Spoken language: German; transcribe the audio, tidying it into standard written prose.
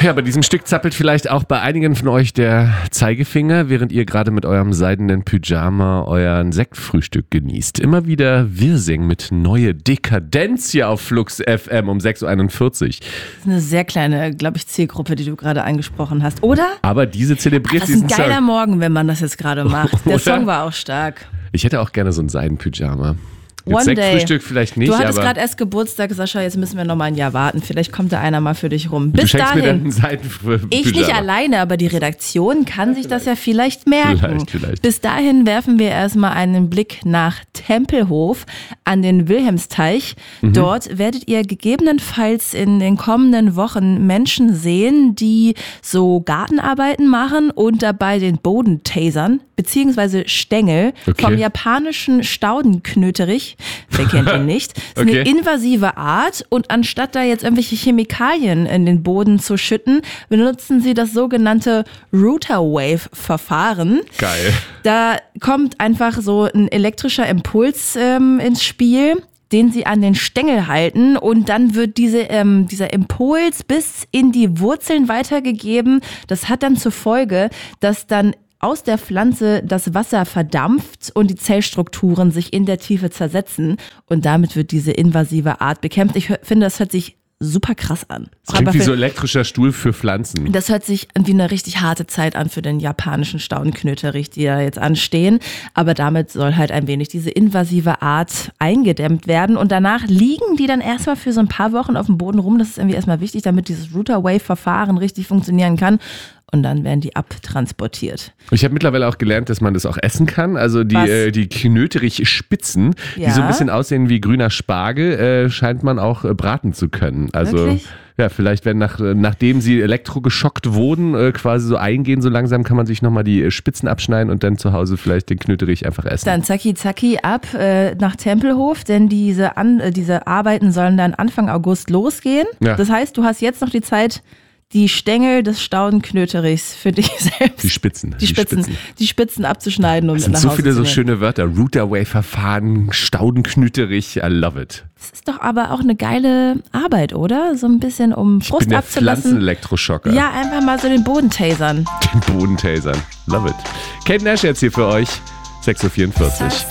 Ja, bei diesem Stück zappelt vielleicht auch bei einigen von euch der Zeigefinger, während ihr gerade mit eurem seidenen Pyjama euren Sektfrühstück genießt. Immer wieder Wirsing mit Neue Dekadenz hier auf Flux FM um 6.41 Uhr. Das ist eine sehr kleine, glaube ich, Zielgruppe, die du gerade angesprochen hast, oder? Aber diese zelebriert diesen Song. Das ist ein geiler Morgen, wenn man das jetzt gerade macht. Der Song war auch stark. Ich hätte auch gerne so ein Seidenpyjama. Mit One Sektfrühstück day. vielleicht nicht, Du hattest aber gerade erst Geburtstag, Sascha, jetzt müssen wir noch mal ein Jahr warten. Vielleicht kommt da einer mal für dich rum. du Bis schenkst mir dann dahin. einen Seidenpyjama. Ich nicht alleine, aber die Redaktion kann sich das ja vielleicht merken. Vielleicht. Bis dahin werfen wir erstmal einen Blick nach Tempelhof an den Wilhelmsteich. Dort werdet ihr gegebenenfalls in den kommenden Wochen Menschen sehen, die so Gartenarbeiten machen und dabei den Boden tasern, beziehungsweise Stängel vom japanischen Staudenknöterich. Wer kennt ihn nicht? Das ist eine invasive Art und anstatt da jetzt irgendwelche Chemikalien in den Boden zu schütten, benutzen sie das sogenannte Router-Wave-Verfahren. Geil. Da kommt einfach so ein elektrischer Impuls ins Spiel, den sie an den Stängel halten und dann wird dieser Impuls bis in die Wurzeln weitergegeben. Das hat dann zur Folge, dass dann aus der Pflanze das Wasser verdampft und die Zellstrukturen sich in der Tiefe zersetzen und damit wird diese invasive Art bekämpft. Ich finde, das hört sich super krass an. Das klingt wie so elektrischer Stuhl für Pflanzen. Das hört sich wie eine richtig harte Zeit an für den japanischen Staudenknöterich, die da jetzt anstehen. Aber damit soll halt ein wenig diese invasive Art eingedämmt werden. Und danach liegen die dann erstmal für so ein paar Wochen auf dem Boden rum. Das ist irgendwie erstmal wichtig, damit dieses Router-Wave-Verfahren richtig funktionieren kann. Und dann werden die abtransportiert. Ich habe mittlerweile auch gelernt, dass man das auch essen kann. Also die Knöterich-Spitzen, die so ein bisschen aussehen wie grüner Spargel, scheint man auch braten zu können. Also wirklich? Ja, vielleicht wenn nachdem sie elektrogeschockt wurden, quasi so eingehen, so langsam kann man sich nochmal die Spitzen abschneiden und dann zu Hause vielleicht den Knöterich einfach essen. Dann zacki ab nach Tempelhof, denn diese Arbeiten sollen dann Anfang August losgehen. Ja. Das heißt, du hast jetzt noch die Zeit, die Stängel des Staudenknöterichs für dich selbst. Die Spitzen abzuschneiden und das sind so viele so schöne Wörter. Router-Wave-Verfahren, Staudenknöterich, I love it. Das ist doch aber auch eine geile Arbeit, oder? So ein bisschen um Frust abzulassen. Ich bin der Pflanzenelektroschocker. Ja, einfach mal so den Boden tasern. Love it. Kate Nash jetzt hier für euch, 6.44 Uhr.